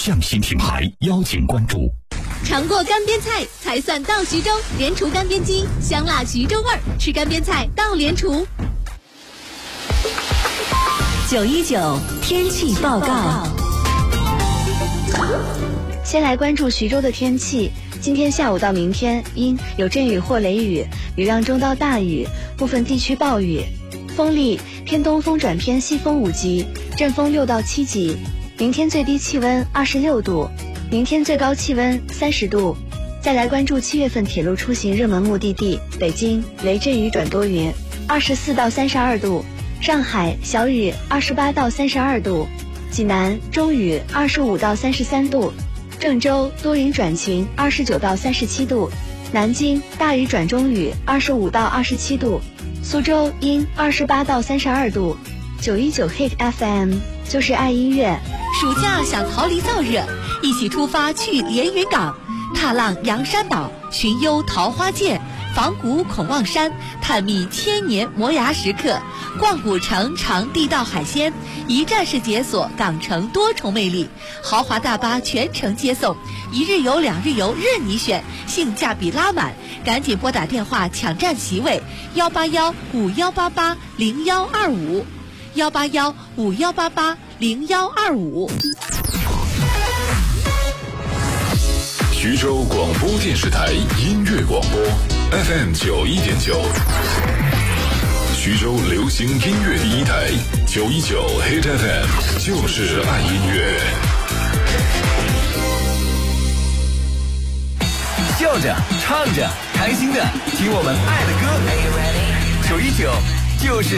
匠心品牌邀请关注。 尝过干煸菜才算到徐州，莲厨干煸鸡，香辣徐州味儿，吃干煸菜到莲厨。 919天气报告。 先来关注徐州的天气。今天下午到明天阴，有阵雨或雷雨，雨量中到大雨，部分地区暴雨。风力偏东风转偏西风5级，阵风6到7级。明天最低气温26度，明天最高气温30度。再来关注7月份铁路出行热门目的地，北京雷阵雨转多云，24到32度；上海小雨，28到32度；济南中雨，25到33度；郑州多云转晴，29到37度；南京大雨转中雨，25到27度；苏州阴，28到32度。919 Hit FM 就是爱音乐。 暑假想逃离燥热，一起出发去连云港，踏浪阳山岛，寻幽桃花涧，访古孔望山，探秘千年磨牙时刻，逛古城尝地道海鲜，一站式解锁港城多重魅力，豪华大巴全程接送，1日游2日游任你选，性价比拉满，赶紧拨打电话抢占席位18151880125，18151880125。 徐州广播电视台音乐广播 FM91.9，徐州流行音乐第一台919 Hit FM 就是爱音乐。 笑着唱着开心的听我们爱的歌，919就是